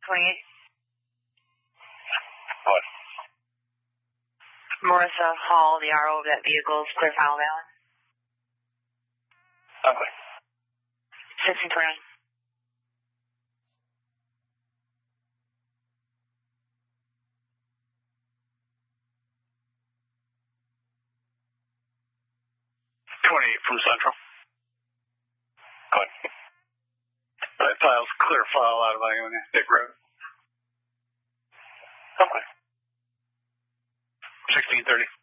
28. What? Marissa Hall, the RO of that vehicle, is clear file valid. Okay. 1629. From Central. Go ahead. That file's clear file out of Iona, Dick Road. Okay. 1630.